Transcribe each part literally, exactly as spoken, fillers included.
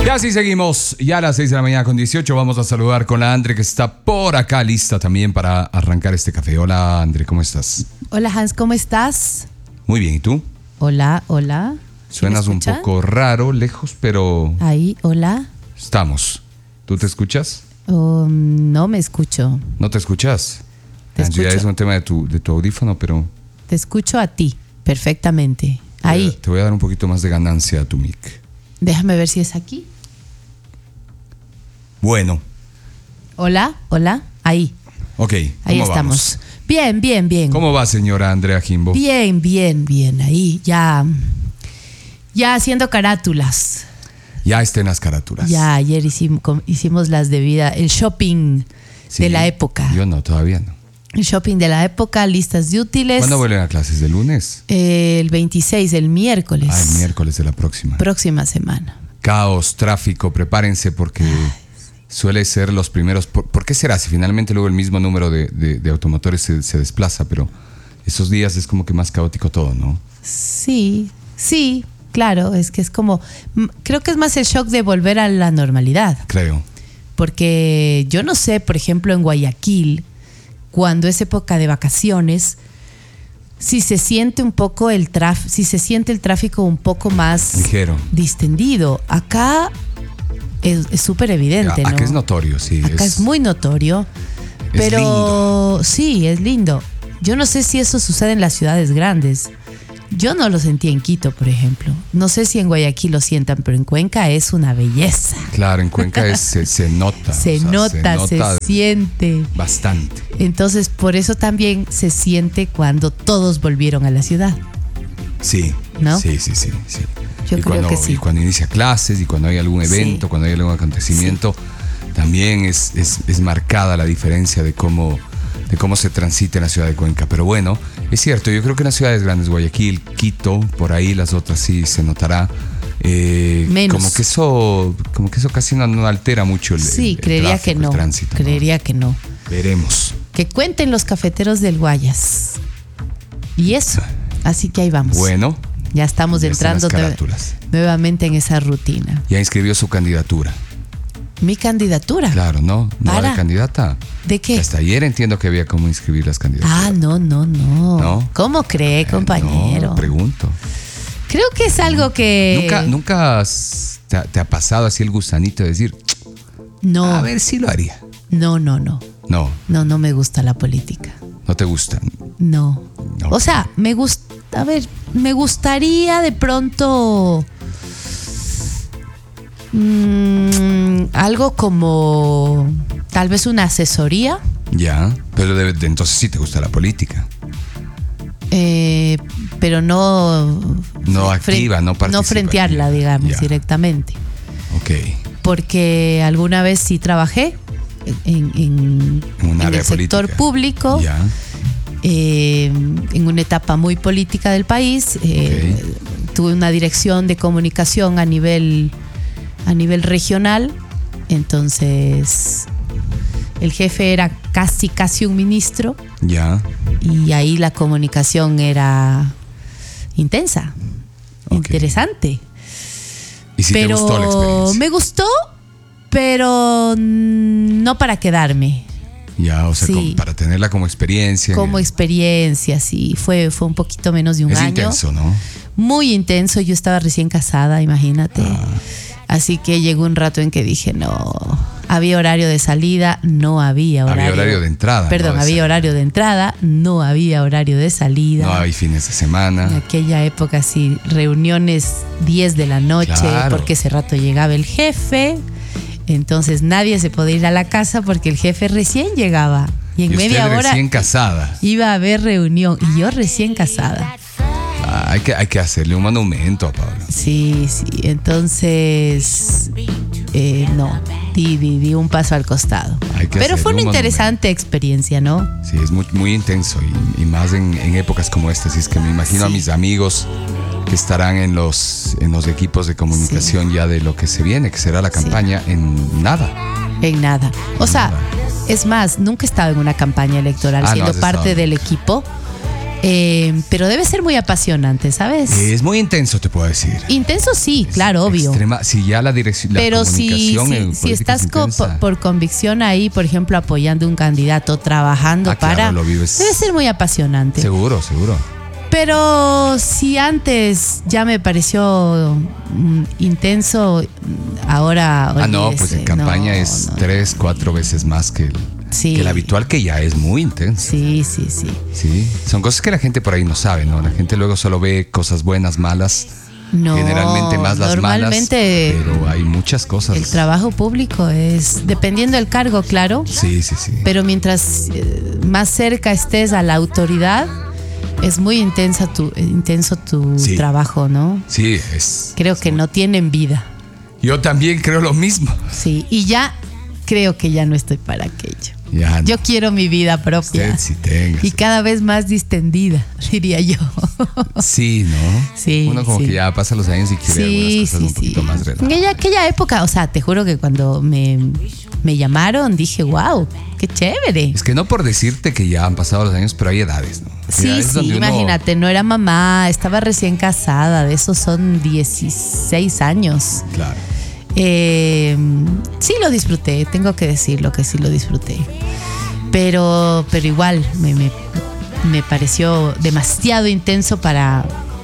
Y así seguimos, ya a las seis de la mañana con dieciocho. Vamos a saludar con la Andre, que está por acá lista también para arrancar este café. Hola Andre, ¿cómo estás? Hola Hans, ¿cómo estás? Muy bien, ¿y tú? Hola, hola. Suenas un poco raro, lejos, pero... Ahí, hola. Estamos. ¿Tú te escuchas? Um, no me escucho. ¿No te escuchas? Te En realidad escucho. es un tema de tu, de tu audífono, pero... Te escucho a ti, perfectamente. Ahí. Te, te voy a dar un poquito más de ganancia a tu mic. Déjame ver si es aquí. Bueno. Hola, hola. Ahí. Ok, ¿cómo Ahí estamos. vamos? Bien, bien, bien. ¿Cómo va, señora Andrea Jimbo? Bien, bien, bien. Ahí, ya. Ya haciendo carátulas. Ya está en las carátulas. Ya ayer hicimos, hicimos las debidas, el shopping Sí, de la época. Yo no, todavía no. El shopping de la época, listas de útiles. ¿Cuándo vuelven a clases? ¿De lunes? Eh, el veintiséis, el miércoles. Ah, el miércoles de la próxima. Próxima semana. Caos, tráfico, prepárense porque suele ser los primeros. ¿Por, ¿por qué será? Si finalmente luego el mismo número de, de, de automotores se, se desplaza, pero esos días es como que más caótico todo, ¿no? Sí, sí, claro, es que es como, m- creo que es más el shock de volver a la normalidad, Creo. porque yo no sé, por ejemplo, en Guayaquil, cuando es época de vacaciones, si se siente un poco el tráfico, si se siente el tráfico un poco más Ligero. distendido. Acá es es súper evidente, Acá ¿no? es notorio, sí. Acá es, muy notorio, es pero lindo. sí, es lindo. Yo no sé si eso sucede en las ciudades grandes. Yo no lo sentí en Quito, por ejemplo. No sé si en Guayaquil lo sientan, pero en Cuenca es una belleza. Claro, en Cuenca es, se, se nota. Se, o sea, nota, se nota siente. bastante. Entonces, por eso también se siente cuando todos volvieron a la ciudad. Sí, ¿No? sí, sí, sí, sí. Yo y creo cuando, que sí. Y cuando inicia clases y cuando hay algún evento, Sí. cuando hay algún acontecimiento, también es, es, es marcada la diferencia de cómo, de cómo se transita en la ciudad de Cuenca. Pero bueno, es cierto, yo creo que en las ciudades grandes, Guayaquil, Quito, por ahí las otras sí se notará. Eh, Menos. Como que eso, como que eso casi no, no altera mucho el, Sí, el- el creería tráfico, que no. el tránsito, ¿no? Creería que no. Veremos. Que cuenten los cafeteros del Guayas. Y eso. Así que ahí vamos. Bueno, Ya estamos ya están entrando las nue- carátulas. nuevamente en esa rutina. Ya inscribió su candidatura. Mi candidatura. Claro, ¿no? ¿No Para. era candidata? ¿De qué? Hasta ayer entiendo que había cómo inscribir las candidaturas. Ah, no, no, no. ¿No? ¿Cómo cree, compañero? No, pregunto. Creo que es algo que... ¿Nunca, nunca has- te, ha- te ha pasado así el gusanito de decir, No, a ver si lo haría? no, no, no. No, No, no me gusta la política. no te gusta. No. No. O sea, me gusta... A ver, me gustaría de pronto... mm, algo como... Tal vez una asesoría. Ya, pero de- de- entonces sí te gusta la política. eh, pero no... No fren- activa, no participativa. No frentearla, digamos, Ya. directamente. Ok. Porque alguna vez sí trabajé en, en- En un en área el sector política. público, Ya. eh, en una etapa muy política del país. eh, Tuve una dirección de comunicación a nivel, a nivel regional. Entonces, el jefe era casi, casi un ministro. Ya. Y ahí la comunicación era intensa, Ok. interesante. ¿Y si te pero gustó la experiencia? me gustó, pero no para quedarme. Ya, o sea, Sí. como para tenerla como experiencia. en Como el- experiencia, sí. Fue, fue un poquito menos de un Es año. intenso, ¿no? Muy intenso. Yo estaba recién casada, imagínate. Ah. Así que llegó un rato en que dije, no. Había horario de salida, no había horario. Había horario de entrada, Perdón, no de había salida. horario de entrada, no había horario de salida. No hay fines de semana. En aquella época, sí, reuniones diez de la noche, Claro. porque ese rato llegaba el jefe. Entonces nadie se podía ir a la casa porque el jefe recién llegaba. Y en Y media usted hora recién casada. iba a haber reunión. Y yo recién casada. Ah, hay, que, hay que hacerle un monumento a Pablo. Sí, sí. Entonces, eh, no, di, di, di un paso al costado. Hay que Pero fue hacerle una un interesante experiencia, ¿no? Sí, es muy, muy intenso y, y más en, en épocas como estas. Y es que me imagino a Sí. mis amigos que estarán en los, en los equipos de comunicación ya de lo que se viene, que será la campaña, en nada. En nada. O sea, Nada. es más, nunca he estado en una campaña electoral Ah, no siendo has parte estado. del equipo. Eh, pero debe ser muy apasionante, ¿sabes? Es muy intenso, te puedo decir. Intenso sí, Es claro, obvio. Extrema, si ya la dirección, la Pero si, comunicación si, en si política estás es co- intensa. por, por convicción ahí, por ejemplo, apoyando un candidato, trabajando Ah, claro, para... lo vives. Debe ser muy apasionante. Seguro, seguro. Pero si antes ya me pareció mm, intenso, ahora... Ah, no, olvídese. pues en campaña No, es no, no. tres, cuatro veces más que el, Sí. que el habitual, que ya es muy intenso. Sí, sí, sí. Sí, son cosas que la gente por ahí no sabe, ¿no? La gente luego solo ve cosas buenas, malas, No, generalmente más las normalmente malas, pero hay muchas cosas. el trabajo público es, dependiendo del cargo, claro, Sí, sí, sí. pero mientras eh, más cerca estés a la autoridad, es muy intensa tu, intenso tu Sí. trabajo, ¿no? Sí, es. Creo que no tienen vida. Yo también creo lo mismo. Sí, y ya creo que ya no estoy para aquello. Ya, Yo quiero mi vida propia. usted sí tenga. Y cada vez más distendida, diría yo. Sí, ¿no? Sí, Uno como sí. que ya pasa los años y quiere algunas cosas un poquito más En relajadas. aquella, aquella época, o sea, te juro que cuando me, me llamaron dije, wow, qué chévere. Es que no por decirte que ya han pasado los años, pero hay edades, ¿no? Hay Sí, edades sí, donde uno- imagínate, no era mamá, estaba recién casada, de esos son dieciséis años. Claro. Eh, sí lo disfruté, tengo que decirlo que sí lo disfruté. Pero, pero igual me, me, me pareció demasiado intenso para,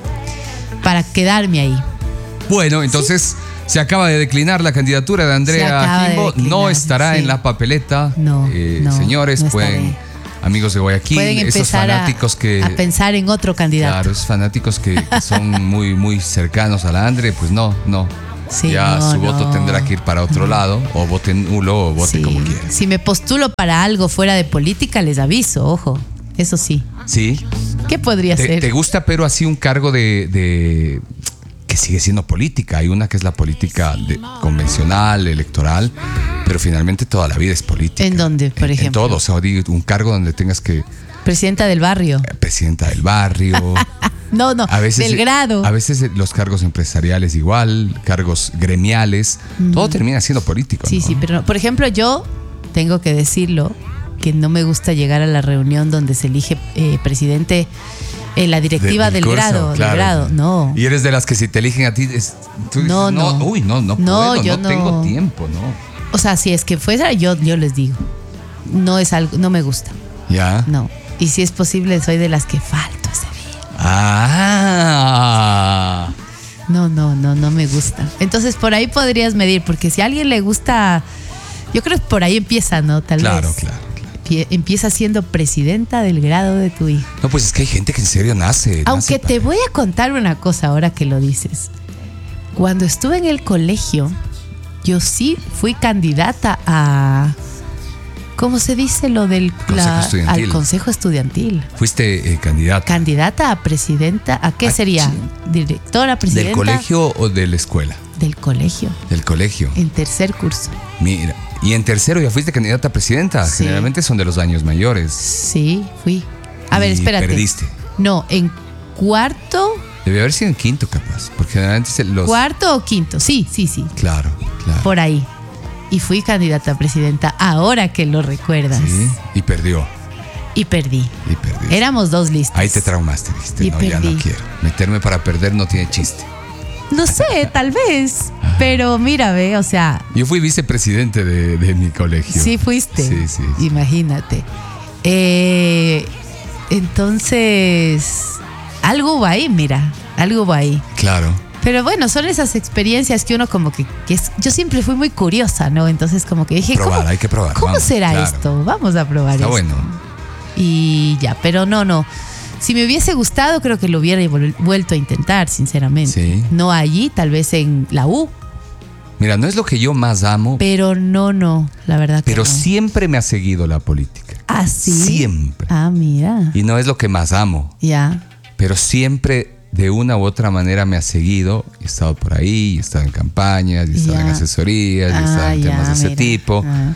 para quedarme ahí. Bueno, entonces se acaba de declinar la candidatura de Se Andrea acaba de Jimbo. declinar, No estará sí. en la papeleta. No, Eh, no, señores, no pueden, estaré. amigos de Guayaquil, Pueden esos empezar a, fanáticos que. a pensar en otro candidato. Claro, esos fanáticos que, que son muy, muy cercanos a la Andre, pues no, no. Sí, ya no, su voto no. tendrá que ir para otro lado, o voten nulo o vote Sí. como quieran. Si me postulo para algo fuera de política, les aviso, ojo. Eso sí. Sí. ¿Qué podría ¿Te, ser? te gusta, pero así un cargo de, de- que sigue siendo política? Hay una que es la política de- convencional, electoral, pero finalmente toda la vida es política. ¿En dónde, por En- ejemplo? En todo, o sea, digo, un cargo donde tengas que Presidenta del barrio. eh, presidenta del barrio. No, no, A veces, del grado. A veces eh, los cargos empresariales igual, cargos gremiales, todo termina siendo político. Sí, ¿no? sí, pero no. Por ejemplo, yo tengo que decirlo, que no me gusta llegar a la reunión donde se elige eh, presidente en la directiva De- del, curso, grado, claro. del grado, no. Y eres de las que si te eligen a ti, es- tú dices, No, no. Uy, no, no, No, puedo, yo no, no. tengo tiempo, ¿no? O sea, si es que fuera, yo, yo les digo, no es algo, no me gusta, Ya. no. Y si es posible, soy de las que falto ese día. Ah. No, no, no, no me gusta. Entonces por ahí podrías medir, porque si a alguien le gusta, yo creo que por ahí empieza, ¿no? Tal Claro, vez. claro, claro. Empie- Empieza siendo presidenta del grado de tu hijo. No, pues es que hay gente que en serio nace. Aunque nace te para- voy a contar una cosa ahora que lo dices. Cuando estuve en el colegio, yo sí fui candidata a... ¿Cómo se dice lo del Consejo estudiantil. al consejo estudiantil? Fuiste eh, candidata. Candidata a presidenta, ¿a qué Ah, sería? sí. Directora, presidenta. ¿Del colegio o de la escuela? Del colegio, Del colegio. en tercer curso. Mira. Y en tercero ya fuiste candidata a presidenta. Sí. Generalmente son de los años mayores. Sí, fui. A ver, Y espérate. perdiste. No, en cuarto, Debe haber sido en quinto, capaz. Porque generalmente se- los. cuarto o quinto. Sí, sí, sí. Claro, claro. Por ahí. Y fui candidata a presidenta ahora que lo recuerdas. Sí. Y perdió. Y perdí. Y perdiste. Éramos dos listas. Ahí te traumaste, dijiste. Y No, ya no perdí. quiero. Meterme para perder no tiene chiste. No sé, tal vez. Pero mira, ve, o sea, Yo fui vicepresidente de, de mi colegio. sí fuiste. Sí, sí. sí. Imagínate. Eh, entonces, algo hubo ahí, mira. Algo hubo ahí. Claro. Pero bueno, son esas experiencias que uno como que, que es, yo siempre fui muy curiosa, ¿no? Entonces como que dije, Probar, ¿cómo, hay que probar. ¿cómo vamos, será claro. esto? Vamos a probar Está esto. bueno. Y ya, pero no, no. Si me hubiese gustado, creo que lo hubiera vol- vuelto a intentar, sinceramente. Sí. No allí, tal vez en la U, Mira, no es lo que yo más amo, pero no, no, la verdad que pero no. siempre me ha seguido la política. ¿Ah, sí? Siempre. Ah, mira. Y no es lo que más amo, Ya. pero siempre de una u otra manera me ha seguido. He estado por ahí, he estado en campañas, he estado Ya. en asesorías, he estado Ah, en ya, temas de ese mira. tipo. Ah,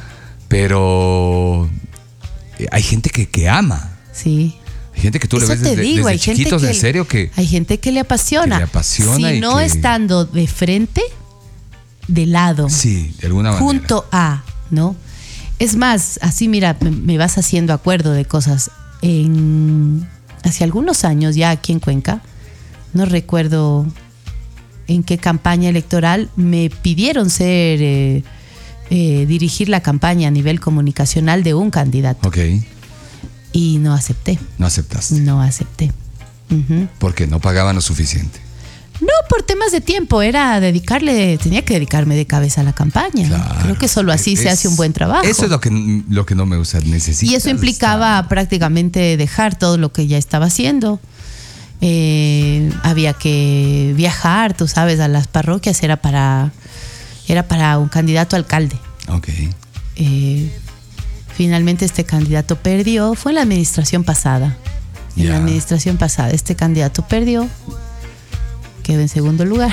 Pero eh, hay gente que, que ama. sí. Hay gente que tú Eso le ves te desde, digo, desde hay gente chiquitos, que en serio, que hay gente que le apasiona. que le apasiona si y no que- estando de frente, de lado, sí, de alguna manera. junto a, ¿no? Es más, así mira, me, me vas haciendo acuerdo de cosas. En, hace algunos años ya aquí en Cuenca, no recuerdo en qué campaña electoral, me pidieron ser, eh, eh, dirigir la campaña a nivel comunicacional de un candidato. Ok. Y no acepté. No aceptaste. No acepté. Uh-huh. Porque no pagaban lo suficiente. No, por temas de tiempo, era dedicarle, tenía que dedicarme de cabeza a la campaña. Claro. Creo que solo así Es- se hace un buen trabajo. Eso es lo que, lo que no me gusta. Necesitas Y eso implicaba estar- prácticamente dejar todo lo que ya estaba haciendo. Eh, había que viajar, tú sabes, a las parroquias. Era para, era para un candidato a alcalde. Ok. Eh, finalmente este candidato perdió. Fue en la administración pasada. En Ya. la administración pasada este candidato perdió. Quedó en segundo lugar.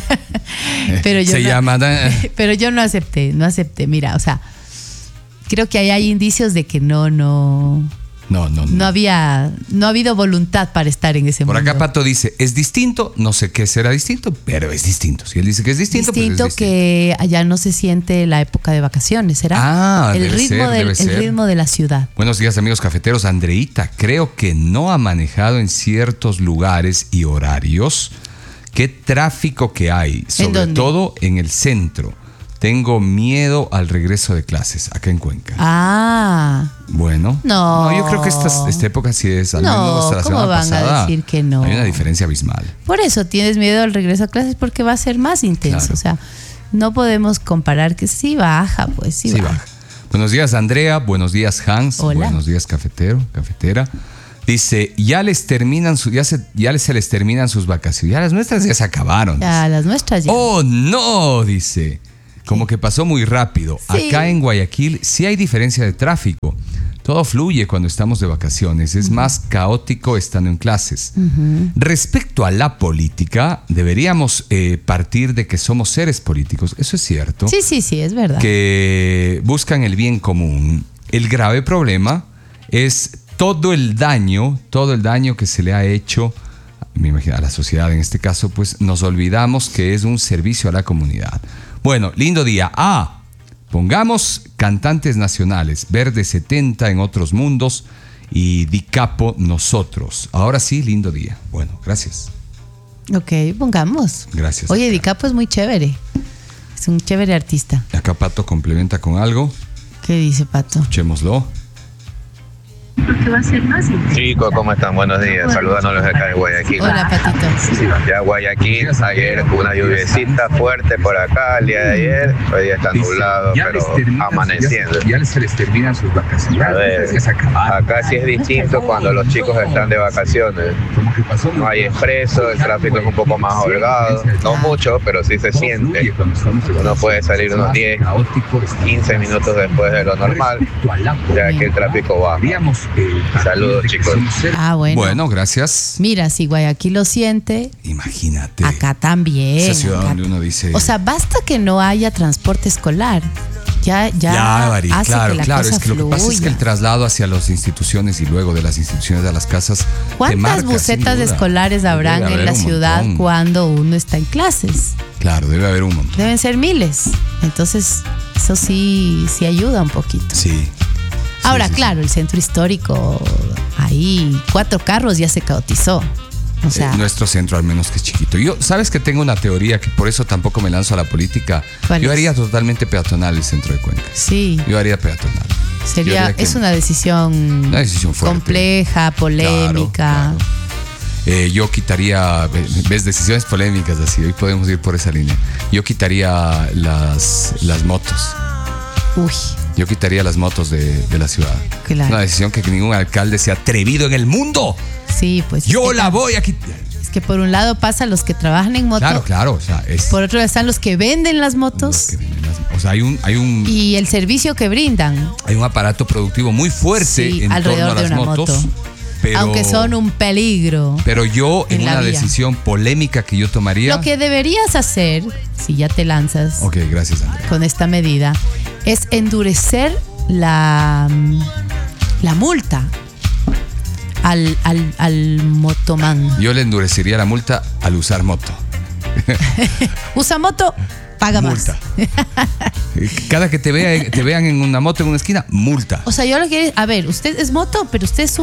Pero yo Se no- llama... eh, Pero yo no acepté, no acepté. Mira, o sea, creo que ahí hay indicios de que no, no, No, no, no. no había, no ha habido voluntad para estar en ese Por mundo. acá Pato dice, es distinto, no sé qué será distinto, pero es distinto. Si él dice que es distinto, distinto, pues es distinto. que allá no se siente la época de vacaciones, ¿será? Ah, el debe ritmo ser, del, debe el ser. ritmo de la ciudad. Buenos días, amigos cafeteros. Andreita, creo que no ha manejado en ciertos lugares y horarios. Qué tráfico que hay, sobre dónde? todo en el centro. Tengo miedo al regreso de clases acá en Cuenca. Ah, Bueno, No. yo creo que esta, esta época sí es, al No, menos hasta la ¿cómo semana van a pasada. decir que no? Hay una diferencia abismal. por eso tienes miedo al regreso a clases, porque va a ser más intenso. Claro. O sea, no podemos comparar que sí baja, pues sí, Sí, baja. baja. Buenos días, Andrea. Buenos días, Hans. Hola. Buenos días, cafetero, cafetera. Dice, ya les terminan su, ya se, ya les- se les terminan sus vacaciones. Ya las nuestras ya se acabaron. Ya, las nuestras ya. Oh, no, dice. Como que pasó muy rápido. Sí. Acá en Guayaquil sí hay diferencia de tráfico. Todo fluye cuando estamos de vacaciones. Es más caótico estando en clases. Respecto a la política, deberíamos eh, partir de que somos seres políticos. Eso es cierto. Sí, sí, sí, es verdad. Que buscan el bien común. El grave problema es todo el daño, todo el daño que se le ha hecho, me imagino, a la sociedad en este caso, pues nos olvidamos que es un servicio a la comunidad. Bueno, lindo día. Ah, pongamos cantantes nacionales, Verde setenta en Otros Mundos y Di Capo Nosotros. Ahora sí, lindo día. Bueno, gracias. Ok, pongamos. Gracias. Oye, Di Capo es muy chévere. Es un chévere artista. Acá Pato complementa con algo. ¿Qué dice Pato? Escuchémoslo. Porque va a ser más intenso. Chicos, ¿cómo están? Buenos días. Saludándolos acá de Guayaquil. Hola, Patito. Ya Guayaquil, ayer una lluviecita fuerte por acá, el día de ayer. Hoy día está nublado, pero amaneciendo. Ya se les terminan sus vacaciones. A ver, acá sí es distinto cuando los chicos están de vacaciones. No hay expreso, el tráfico es un poco más holgado. No mucho, pero sí se siente. Uno puede salir unos diez, quince minutos después de lo normal, ya que el tráfico baja. Saludos, chicos. Ah, bueno. Bueno, gracias. Mira, si Guayaquil lo siente, Imagínate. acá también. Esa ciudad acá- donde uno dice... O sea, basta que no haya transporte escolar. Ya, ya, Ya, Vari, hace claro, que la claro. cosa Es que lo que pasa es que el fluya. traslado hacia las instituciones y luego de las instituciones a las casas. te ¿Cuántas marca, busetas sin duda. escolares Debe habrán haber en la un ciudad montón. cuando uno está en clases? Claro, debe haber un montón. Deben ser miles. Entonces, eso sí, sí ayuda un poquito. Sí. Ahora, sí, sí, claro, el centro histórico, ahí cuatro carros ya se caotizó. O sea, Eh, nuestro centro al menos que es chiquito. Yo, sabes que tengo una teoría que por eso tampoco me lanzo a la política. ¿Cuál Yo es? haría totalmente peatonal el centro de Cuenca. sí, Yo haría peatonal. Yo sería, haría que- es una decisión, Una decisión fuerte. compleja, polémica. Claro, claro. Eh, yo quitaría, ves, decisiones polémicas así, hoy podemos ir por esa línea. Yo quitaría las, las motos. Uy, Yo quitaría las motos de, de la ciudad. Claro. Una decisión que ningún alcalde se ha atrevido en el mundo. sí, pues. es Yo que- la voy a quitar. Es que por un lado pasan los que trabajan en moto, Claro, claro. O sea, es por otro lado están los que venden las los motos que venden las- o sea, hay un, hay un, y el servicio que brindan, hay un aparato productivo muy fuerte sí, en alrededor torno a de las una motos. moto. Pero, aunque son un peligro. pero yo, en, en la una vía. decisión polémica que yo tomaría. Lo que deberías hacer, si ya te lanzas Ok, gracias, Andrea. con esta medida, es endurecer la, la multa al, al, al motomán. Yo le endurecería la multa al usar moto. Usa moto, paga Multa. más. Cada que te, vea, te vean en una moto en una esquina, multa. O sea, yo lo que a ver, usted es moto, pero usted es un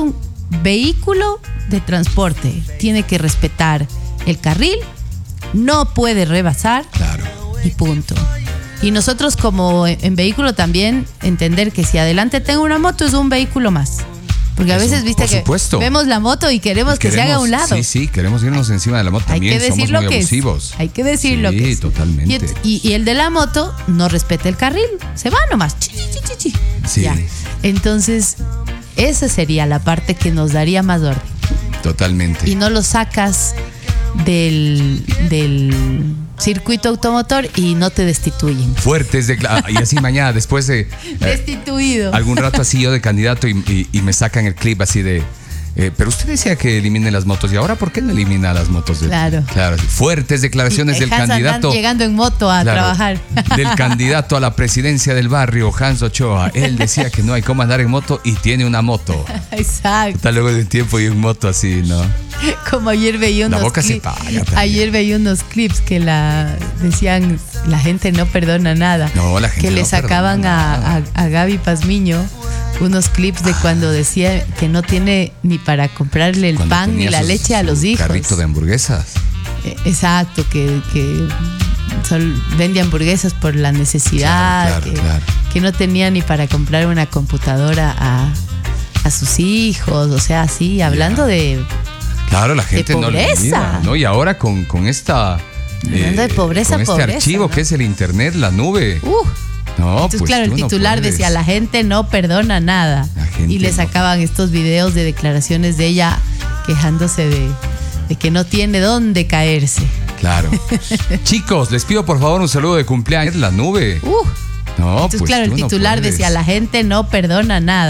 vehículo de transporte tiene que respetar el carril, no puede rebasar, Claro. y punto. Y nosotros como en vehículo también entender que si adelante tengo una moto es un vehículo más. Porque a Eso, veces, viste, por que supuesto. vemos la moto y queremos que se haga a un lado. Sí, sí, queremos irnos encima de la moto. Hay También que decir somos lo muy que abusivos. es. Hay que decir sí, lo que es. totalmente. Y, y- y el de la moto no respeta el carril. Se va nomás. Chi, chi, chi, chi, chi. Sí. Ya. Entonces, esa sería la parte que nos daría más orden. Totalmente. Y no lo sacas del, del circuito automotor y no te destituyen. Fuertes declaraciones. Y así mañana, después de... eh, Destituido. algún rato así yo de candidato y, y- y me sacan el clip así de... eh, pero usted decía que eliminen las motos. ¿Y ahora por qué no elimina las motos? De, Claro. Claro. Fuertes declaraciones del Hans andando- candidato. llegando en moto a Claro, trabajar. Del candidato a la presidencia del barrio, Hans Ochoa. Él decía que no hay cómo andar en moto y tiene una moto. Exacto. Está luego de un tiempo y en moto así, ¿no? Como ayer veía La unos boca se clips. paga también. Ayer veía unos clips que la decían la gente no perdona nada. No, la gente que le no sacaban perdona a, nada. a, a Gaby Pazmiño unos clips de cuando decía que no tiene ni para comprarle el Cuando pan ni tenía la su- leche a su los hijos. Carrito de hamburguesas. Eh, Exacto, que, que sol- vende hamburguesas por la necesidad, Claro, claro, que, claro. que no tenía ni para comprar una computadora a, a sus hijos, o sea, así, hablando de... Claro, la gente no le pobreza. mira, ¿no? Y ahora con, con esta... Hablando de pobreza, con este pobreza, archivo ¿no? que es el internet, la nube. Uh, No, Entonces, pues claro, el tú no titular puedes. decía, la gente no perdona nada. La gente Y le no. sacaban estos videos de declaraciones de ella quejándose de, de que no tiene dónde caerse. Claro. Chicos, les pido por favor un saludo de cumpleaños. La nube. Uh, No, entonces, pues claro, el tú no titular puedes. decía, la gente no perdona nada.